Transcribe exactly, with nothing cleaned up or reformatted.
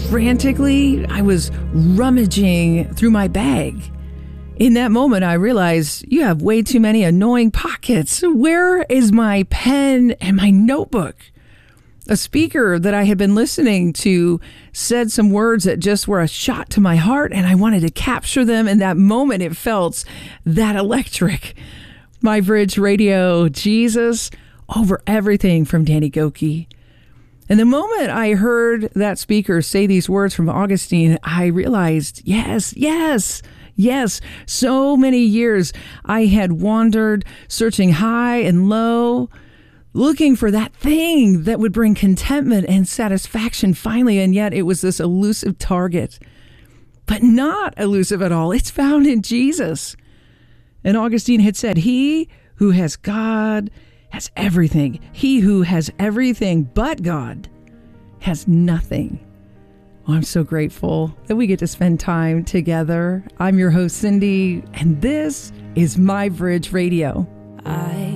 frantically, I was rummaging through my bag. In that moment, I realized you have way too many annoying pockets. Where is my pen and my notebook? A speaker that I had been listening to said some words that just were a shot to my heart, and I wanted to capture them. In that moment, it felt that electric. My Bridge Radio, Jesus over everything, from Danny Gokey. And the moment I heard that speaker say these words from Augustine, I realized, yes, yes, yes. So many years I had wandered, searching high and low, looking for that thing that would bring contentment and satisfaction finally, and yet it was this elusive target. But not elusive at all. It's found in Jesus. And Augustine had said, he who has God has everything. He who has everything but God has nothing. Oh, I'm so grateful that we get to spend time together. I'm your host, Cindy, and this is My Bridge Radio. I